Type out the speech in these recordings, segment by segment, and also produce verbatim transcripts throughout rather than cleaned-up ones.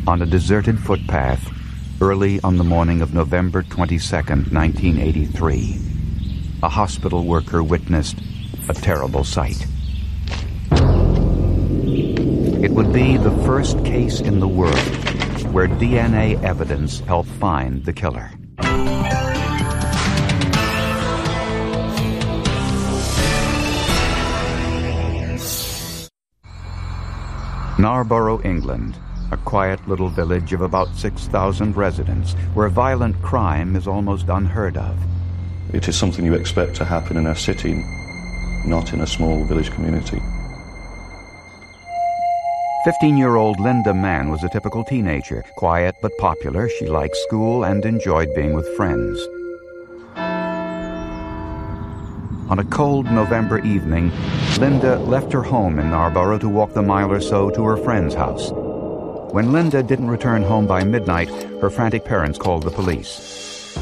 On a deserted footpath, early on the morning of November twenty-second, nineteen eighty-three, a hospital worker witnessed a terrible sight. It would be the first case in the world where D N A evidence helped find the killer. Narborough, England, a quiet little village of about six thousand residents where violent crime is almost unheard of. It is something you expect to happen in a city, not in a small village community. Fifteen-year-old Linda Mann was a typical teenager, quiet but popular. She liked school and enjoyed being with friends. On a cold November evening, Linda left her home in Narborough to walk the mile or so to her friend's house. When Linda didn't return home by midnight, her frantic parents called the police.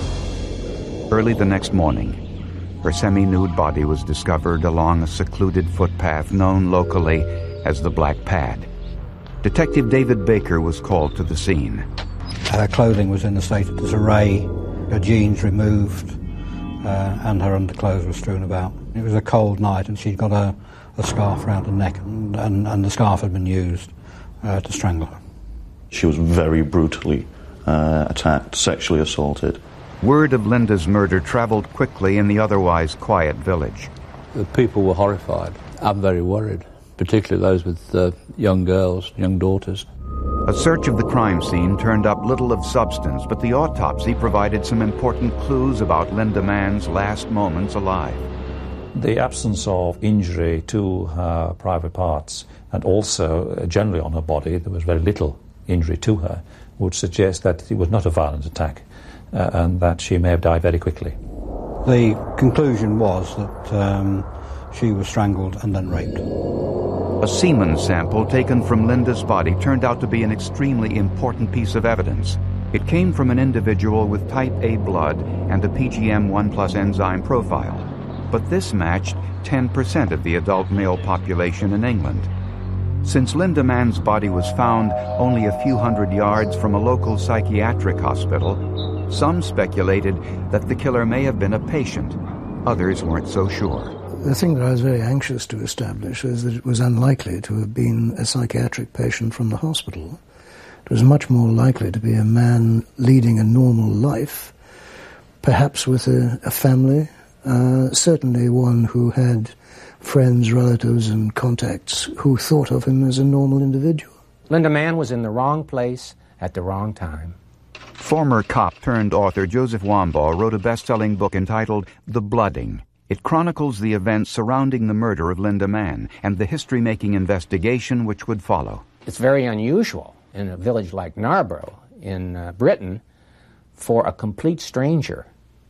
Early the next morning, her semi-nude body was discovered along a secluded footpath known locally as the Black Pad. Detective David Baker was called to the scene. Her clothing was in a state of disarray, her jeans removed, uh, and her underclothes were strewn about. It was a cold night, and she'd got a, a scarf around her neck, and, and, and the scarf had been used uh, to strangle her. She was very brutally uh, attacked, sexually assaulted. Word of Linda's murder traveled quickly in the otherwise quiet village. The people were horrified. I'm very worried, particularly those with uh, young girls, young daughters. A search of the crime scene turned up little of substance, but the autopsy provided some important clues about Linda Mann's last moments alive. The absence of injury to her private parts, and also uh, generally on her body, there was very little injury to her, would suggest that it was not a violent attack, uh, and that she may have died very quickly. The conclusion was that um, she was strangled and then raped. A semen sample taken from Linda's body turned out to be an extremely important piece of evidence. It came from an individual with type A blood and a P G M one plus enzyme profile. But this matched ten percent of the adult male population in England. Since Linda Mann's body was found only a few hundred yards from a local psychiatric hospital, some speculated that the killer may have been a patient. Others weren't so sure. The thing that I was very anxious to establish is that it was unlikely to have been a psychiatric patient from the hospital. It was much more likely to be a man leading a normal life, perhaps with a, a family, uh, certainly one who had friends, relatives, and contacts who thought of him as a normal individual. Linda Mann was in the wrong place at the wrong time. Former cop turned author Joseph Wambaugh wrote a best-selling book entitled The Blooding. It chronicles the events surrounding the murder of Linda Mann and the history-making investigation which would follow. It's very unusual in a village like Narborough in uh, Britain for a complete stranger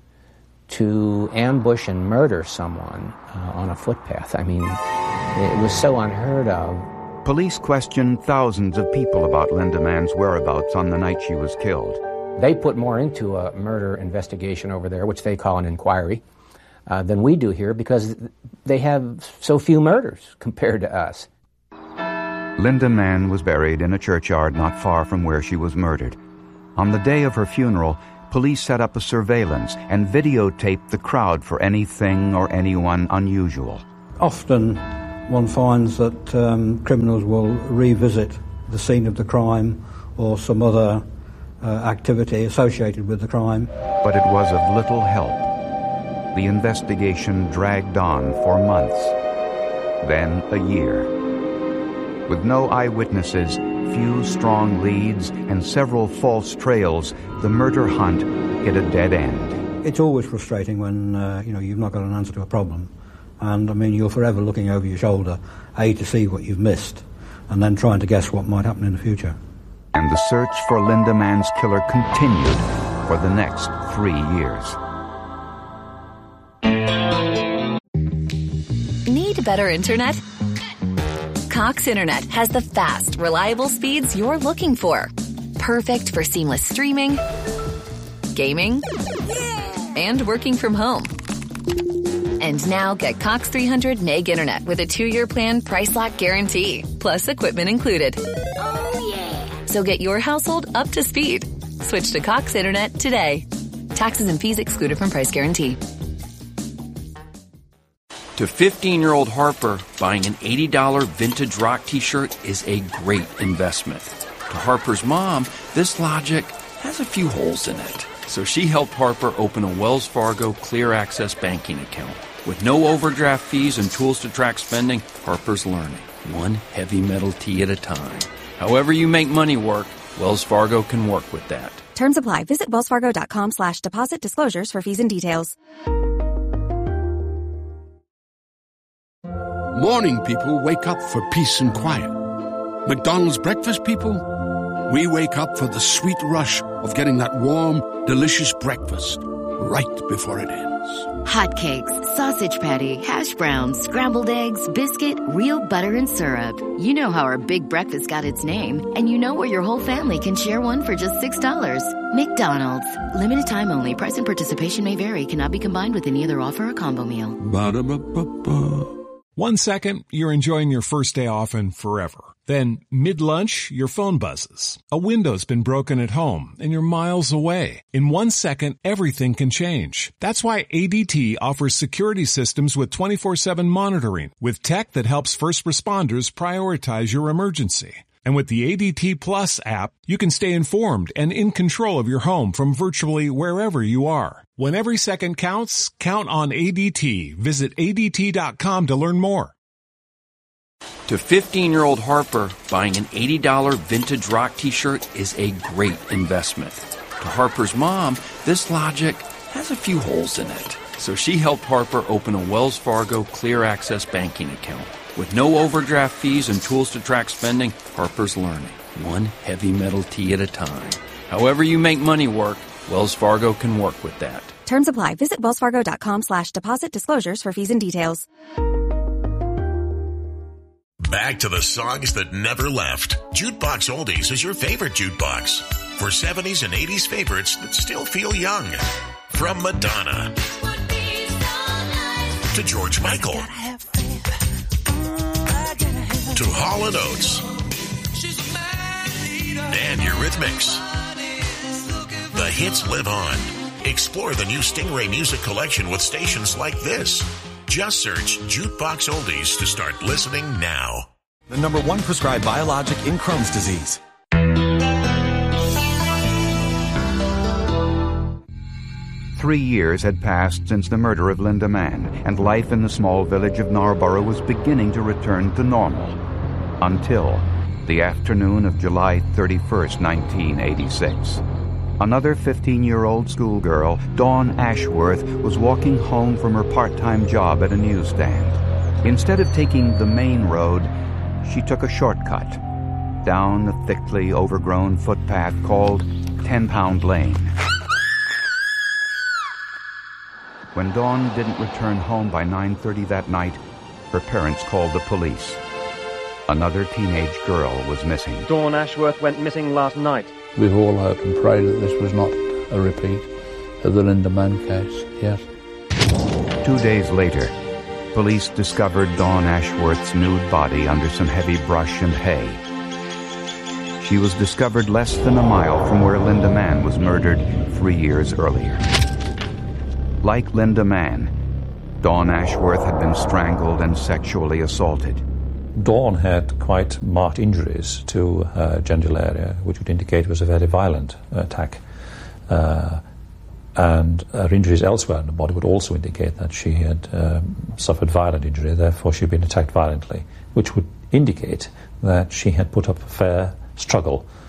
to ambush and murder someone uh, on a footpath. I mean, it was so unheard of. Police questioned thousands of people about Linda Mann's whereabouts on the night she was killed. They put more into a murder investigation over there, which they call an inquiry, uh, than we do here, because they have so few murders compared to us. Linda Mann was buried in a churchyard not far from where she was murdered. On the day of her funeral, police set up a surveillance and videotaped the crowd for anything or anyone unusual. Often one finds that um, criminals will revisit the scene of the crime or some other uh, activity associated with the crime. But it was of little help. The investigation dragged on for months, then a year. With no eyewitnesses, few strong leads, and several false trails, the murder hunt hit a dead end. It's always frustrating when uh, you know you've not got an answer to a problem, and I mean you're forever looking over your shoulder, A, to see what you've missed, and then trying to guess what might happen in the future. And the search for Linda Mann's killer continued for the next three years. Need better internet? Cox Internet has the fast, reliable speeds you're looking for. Perfect for seamless streaming, gaming, and working from home. And now get Cox three hundred meg internet with a two-year plan price lock guarantee, plus equipment included. Oh, yeah. So get your household up to speed. Switch to Cox Internet today. Taxes and fees excluded from price guarantee. To fifteen-year-old Harper, buying an eighty dollars vintage rock t-shirt is a great investment. To Harper's mom, this logic has a few holes in it. So she helped Harper open a Wells Fargo Clear Access banking account. With no overdraft fees and tools to track spending, Harper's learning, one heavy metal tee at a time. However you make money work, Wells Fargo can work with that. Terms apply. Visit wellsfargo.com slash deposit disclosures for fees and details. Morning people wake up for peace and quiet. McDonald's breakfast people, we wake up for the sweet rush of getting that warm, delicious breakfast right before it ends. Hotcakes, sausage patty, hash browns, scrambled eggs, biscuit, real butter and syrup. You know how our big breakfast got its name, and you know where your whole family can share one for just six dollars. McDonald's. Limited time only. Price and participation may vary. Cannot be combined with any other offer or combo meal. Ba-da-ba-ba-ba. One second, you're enjoying your first day off and forever. Then, mid-lunch, your phone buzzes. A window's been broken at home, and you're miles away. In one second, everything can change. That's why A D T offers security systems with twenty-four seven monitoring, with tech that helps first responders prioritize your emergency. And with the A D T Plus app, you can stay informed and in control of your home from virtually wherever you are. When every second counts, count on A D T. Visit A D T dot com to learn more. To fifteen-year-old Harper, buying an eighty dollars vintage rock t-shirt is a great investment. To Harper's mom, this logic has a few holes in it. So she helped Harper open a Wells Fargo Clear Access banking account. With no overdraft fees and tools to track spending, Harper's learning, one heavy metal tee at a time. However you make money work, Wells Fargo can work with that. Terms apply. Visit wellsfargo.com slash deposit disclosures for fees and details. Back to the songs that never left. Jukebox Oldies is your favorite jukebox. For seventies and eighties favorites that still feel young. From Madonna to George Michael to Hall and Oates and Eurythmics. The hits live on. Explore the new Stingray music collection with stations like this. Just search Jukebox Oldies to start listening now. The number one prescribed biologic in Crohn's disease. Three years had passed since the murder of Linda Mann, and life in the small village of Narborough was beginning to return to normal. Until the afternoon of July thirty-first, nineteen eighty-six. Another fifteen-year-old schoolgirl, Dawn Ashworth, was walking home from her part-time job at a newsstand. Instead of taking the main road, she took a shortcut down a thickly overgrown footpath called Ten Pound Lane. When Dawn didn't return home by nine thirty that night, her parents called the police. Another teenage girl was missing. Dawn Ashworth went missing last night. We've all hoped and prayed that this was not a repeat of the Linda Mann case, yes. Two days later, police discovered Dawn Ashworth's nude body under some heavy brush and hay. She was discovered less than a mile from where Linda Mann was murdered three years earlier. Like Linda Mann, Dawn Ashworth had been strangled and sexually assaulted. Dawn had quite marked injuries to her genital area, which would indicate it was a very violent attack. Uh, and her injuries elsewhere in the body would also indicate that she had um, suffered violent injury, therefore she'd been attacked violently, which would indicate that she had put up a fair struggle